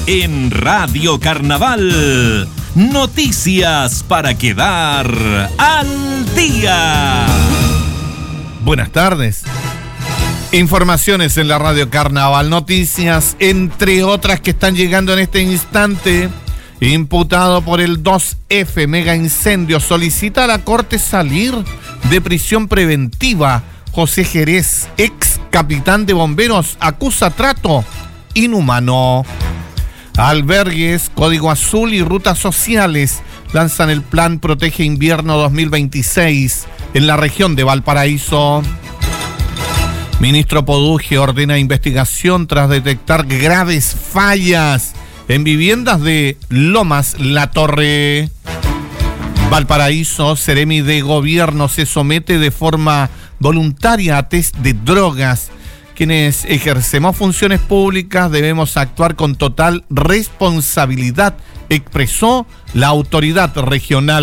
En Radio Carnaval, noticias para quedar al día. Buenas tardes. Informaciones en la Radio Carnaval, noticias entre otras que están llegando en este instante. Imputado por el 2F mega incendio, solicita a la Corte salir de prisión preventiva. José Jerez, ex capitán de bomberos, acusa trato inhumano. Albergues, Código Azul y Rutas Sociales lanzan el plan Protege Invierno 2026 en la región de Valparaíso. Ministro Poduje ordena investigación tras detectar graves fallas en viviendas de Lomas La Torre. Valparaíso, Seremi de Gobierno se somete de forma voluntaria a test de drogas. Quienes ejercemos funciones públicas debemos actuar con total responsabilidad, expresó la autoridad regional.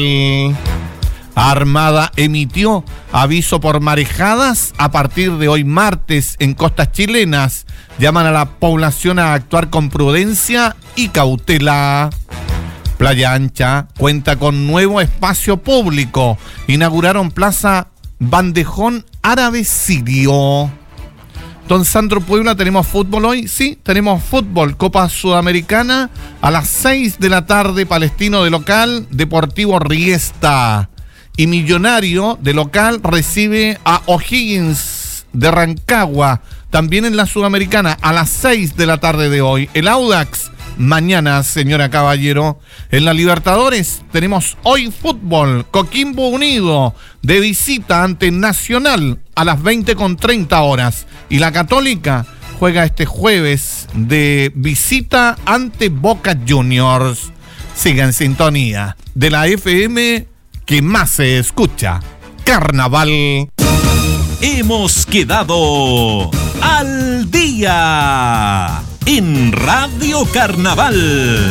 Armada emitió aviso por marejadas a partir de hoy martes en costas chilenas. Llaman a la población a actuar con prudencia y cautela. Playa Ancha cuenta con nuevo espacio público. Inauguraron Plaza Bandejón Árabe Sirio. Don Sandro Puebla, ¿tenemos fútbol hoy? Sí, tenemos fútbol. Copa Sudamericana a las 6 de la tarde, Palestino de local, Deportivo Riesta. Y Millonario de local recibe a O'Higgins de Rancagua, también en la Sudamericana, a las 6 de la tarde de hoy. El Audax, mañana, señora Caballero. En la Libertadores tenemos hoy fútbol. Coquimbo Unido de visita ante Nacional a las 20:30 horas. Y la Católica juega este jueves de visita ante Boca Juniors. Siga en sintonía de la FM que más se escucha, Carnaval. Hemos quedado al día en Radio Carnaval.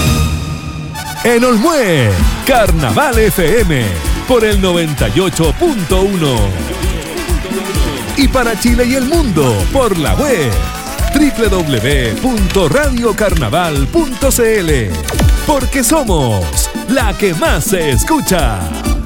En Olmué, Carnaval FM por el 98.1. Y para Chile y el mundo por la web www.radiocarnaval.cl. Porque somos la que más se escucha.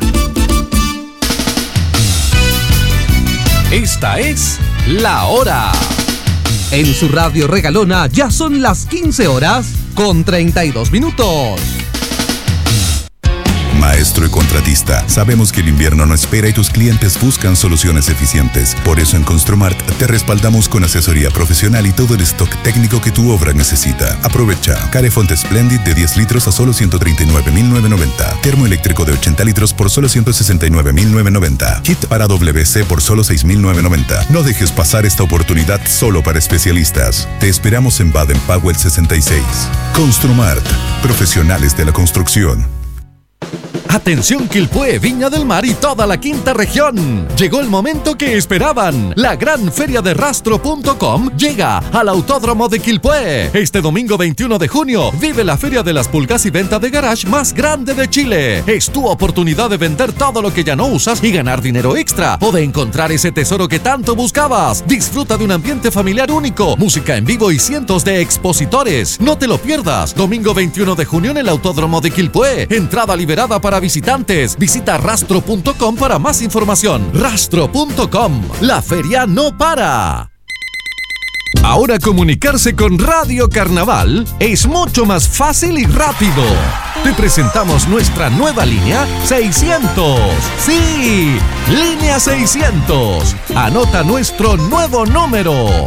Esta es La Hora. En su radio regalona ya son las 15 horas con 32 minutos. Maestro y contratista, sabemos que el invierno no espera y tus clientes buscan soluciones eficientes. Por eso en Construmart te respaldamos con asesoría profesional y todo el stock técnico que tu obra necesita. Aprovecha Carefont Splendid de 10 litros a solo 139.990. Termoeléctrico de 80 litros por solo 169.990. Kit para WC por solo 6.990. No dejes pasar esta oportunidad solo para especialistas. Te esperamos en Baden-Powell 66. Construmart, profesionales de la construcción. Atención Quilpué, Viña del Mar y toda la quinta región. Llegó el momento que esperaban. La gran feria de Rastro.com llega al Autódromo de Quilpué. Este domingo 21 de junio vive la feria de las pulgas y venta de garage más grande de Chile. Es tu oportunidad de vender todo lo que ya no usas y ganar dinero extra o de encontrar ese tesoro que tanto buscabas. Disfruta de un ambiente familiar único, música en vivo y cientos de expositores. No te lo pierdas. Domingo 21 de junio en el Autódromo de Quilpué. Entrada liberada para visitantes. Visita rastro.com para más información. Rastro.com. La feria no para. Ahora comunicarse con Radio Carnaval es mucho más fácil y rápido. Te presentamos nuestra nueva línea 600. Sí, línea 600. Anota nuestro nuevo número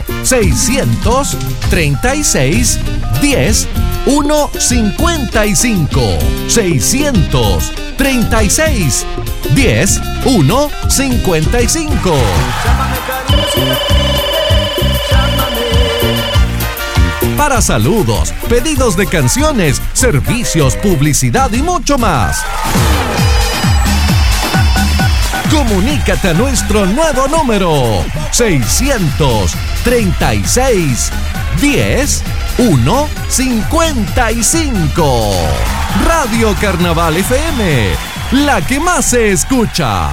636 10 155. 636 10 155. Para saludos, pedidos de canciones, servicios, publicidad y mucho más. Comunícate a nuestro nuevo número 636 10 155. Radio Carnaval FM, la que más se escucha.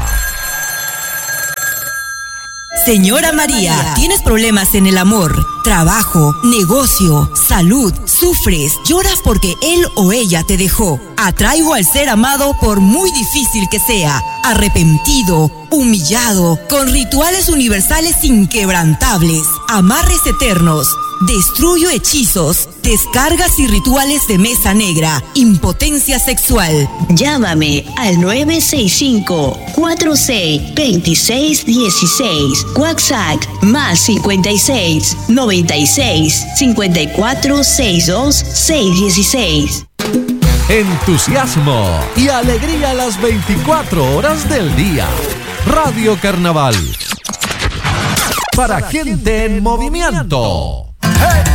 Señora María, ¿tienes problemas en el amor, trabajo, negocio, salud, Sufres, lloras porque él o ella te dejó. Atraigo al ser amado por muy difícil que sea. Arrepentido, humillado, con rituales universales inquebrantables, amarres eternos. Destruyo hechizos, descargas y rituales de mesa negra, impotencia sexual. Llámame al 965-462616. WhatsApp más 56 96 54 62 616. Entusiasmo y alegría las 24 horas del día. Radio Carnaval. Para gente en movimiento.